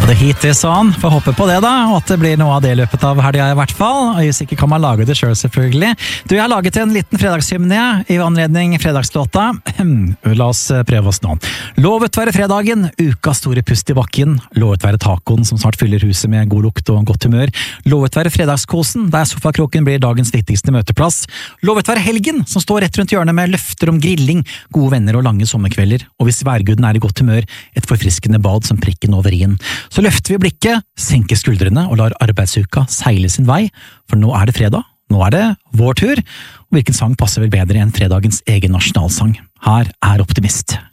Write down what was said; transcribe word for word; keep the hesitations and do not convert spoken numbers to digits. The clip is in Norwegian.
The Heat is on. Får håpe på det da, og at det blir noe av det i løpet av helga i hvert fall. Og hvis ikke kan man lage det selv selvfølgelig. Du, jeg har laget en liten fredagshymne i anledning fredagslåta. La oss prøve oss nå. Lovet være fredagen, ukas store pust i bakken. Lovet være tacoen som snart fyller huset med god lukt og godt humør. Lovet være fredagskosen, der sofakroken blir dagens viktigste møteplass. Lovet være helgen, som står rett rundt hjørnet med løfter om grilling, gode venner og lange sommerkvelder. Og hvis værguden er i godt humør, et forfriskende bad som prikken over i-en. Så løfter vi blikket, senker skuldrene og lar arbeidsuka seile sin vei, for nå er det fredag, nå er det vår tur, og hvilken sang passer vel bedre enn fredagens egen nasjonalsang? Her er Optimist.